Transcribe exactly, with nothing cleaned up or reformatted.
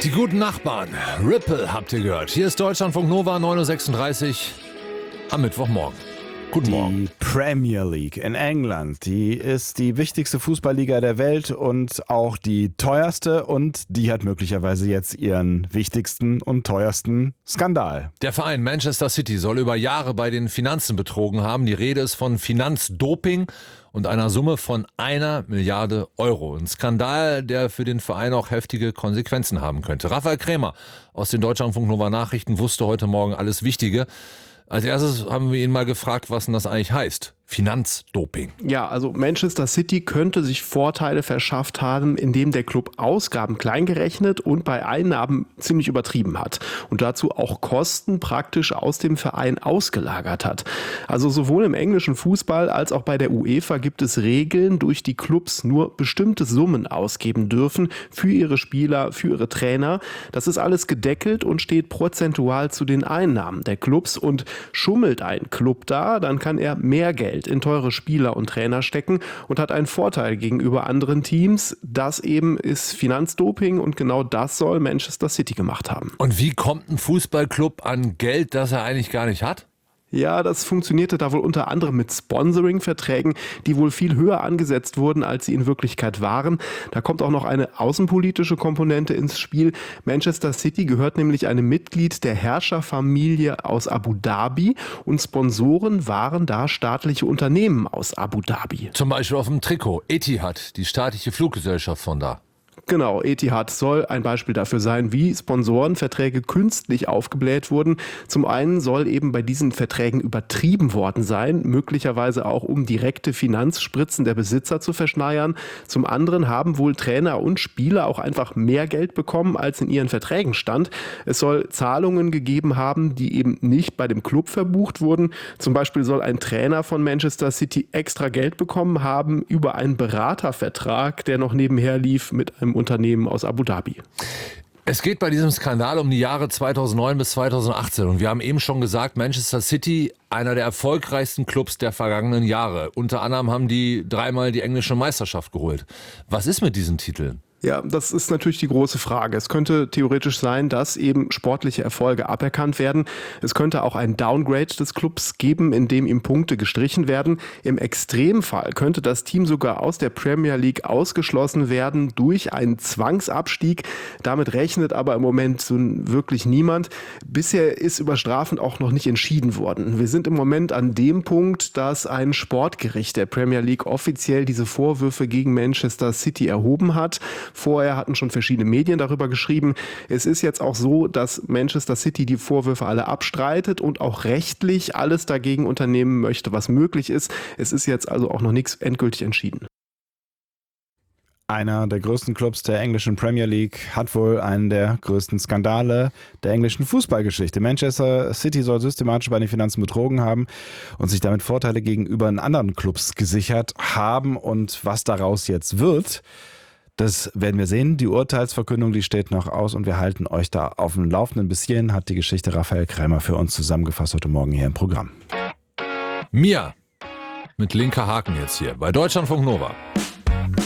Die guten Nachbarn. Ripple habt ihr gehört. Hier ist Deutschlandfunk Nova neun Uhr sechsunddreißig am Mittwochmorgen. Guten Morgen. Die Premier League in England, die ist die wichtigste Fußballliga der Welt und auch die teuerste, und die hat möglicherweise jetzt ihren wichtigsten und teuersten Skandal. Der Verein Manchester City soll über Jahre bei den Finanzen betrogen haben. Die Rede ist von Finanzdoping und einer Summe von einer Milliarde Euro. Ein Skandal, der für den Verein auch heftige Konsequenzen haben könnte. Raphael Krämer aus den Deutschlandfunk Nova Nachrichten wusste heute Morgen alles Wichtige. Als erstes haben wir ihn mal gefragt, was denn das eigentlich heißt. Finanzdoping. Ja, also Manchester City könnte sich Vorteile verschafft haben, indem der Club Ausgaben kleingerechnet und bei Einnahmen ziemlich übertrieben hat und dazu auch Kosten praktisch aus dem Verein ausgelagert hat. Also sowohl im englischen Fußball als auch bei der UEFA gibt es Regeln, durch die Clubs nur bestimmte Summen ausgeben dürfen für ihre Spieler, für ihre Trainer. Das ist alles gedeckelt und steht prozentual zu den Einnahmen der Clubs, und schummelt ein Club da, dann kann er mehr Geld in teure Spieler und Trainer stecken und hat einen Vorteil gegenüber anderen Teams. Das eben ist Finanzdoping, und genau das soll Manchester City gemacht haben. Und wie kommt ein Fußballclub an Geld, das er eigentlich gar nicht hat? Ja, das funktionierte da wohl unter anderem mit Sponsoring-Verträgen, die wohl viel höher angesetzt wurden, als sie in Wirklichkeit waren. Da kommt auch noch eine außenpolitische Komponente ins Spiel. Manchester City gehört nämlich einem Mitglied der Herrscherfamilie aus Abu Dhabi, und Sponsoren waren da staatliche Unternehmen aus Abu Dhabi. Zum Beispiel auf dem Trikot Etihad, die staatliche Fluggesellschaft von da. Genau, Etihad soll ein Beispiel dafür sein, wie Sponsorenverträge künstlich aufgebläht wurden. Zum einen soll eben bei diesen Verträgen übertrieben worden sein, möglicherweise auch um direkte Finanzspritzen der Besitzer zu verschneiern. Zum anderen haben wohl Trainer und Spieler auch einfach mehr Geld bekommen, als in ihren Verträgen stand. Es soll Zahlungen gegeben haben, die eben nicht bei dem Club verbucht wurden. Zum Beispiel soll ein Trainer von Manchester City extra Geld bekommen haben über einen Beratervertrag, der noch nebenher lief mit einem Unternehmen aus Abu Dhabi. Es geht bei diesem Skandal um die Jahre zweitausendneun bis zweitausendachtzehn. Und wir haben eben schon gesagt, Manchester City, einer der erfolgreichsten Clubs der vergangenen Jahre. Unter anderem haben die dreimal die englische Meisterschaft geholt. Was ist mit diesen Titeln? Ja, das ist natürlich die große Frage. Es könnte theoretisch sein, dass eben sportliche Erfolge aberkannt werden. Es könnte auch ein Downgrade des Clubs geben, in dem ihm Punkte gestrichen werden. Im Extremfall könnte das Team sogar aus der Premier League ausgeschlossen werden durch einen Zwangsabstieg. Damit rechnet aber im Moment so wirklich niemand. Bisher ist über Strafen auch noch nicht entschieden worden. Wir sind im Moment an dem Punkt, dass ein Sportgericht der Premier League offiziell diese Vorwürfe gegen Manchester City erhoben hat. Vorher hatten schon verschiedene Medien darüber geschrieben. Es ist jetzt auch so, dass Manchester City die Vorwürfe alle abstreitet und auch rechtlich alles dagegen unternehmen möchte, was möglich ist. Es ist jetzt also auch noch nichts endgültig entschieden. Einer der größten Clubs der englischen Premier League hat wohl einen der größten Skandale der englischen Fußballgeschichte. Manchester City soll systematisch bei den Finanzen betrogen haben und sich damit Vorteile gegenüber anderen Clubs gesichert haben. Und was daraus jetzt wird, das werden wir sehen. Die Urteilsverkündung, die steht noch aus, und wir halten euch da auf dem Laufenden. Bis hierhin hat die Geschichte Raphael Krämer für uns zusammengefasst heute Morgen hier im Programm. Mia mit linker Haken jetzt hier bei Deutschlandfunk Nova.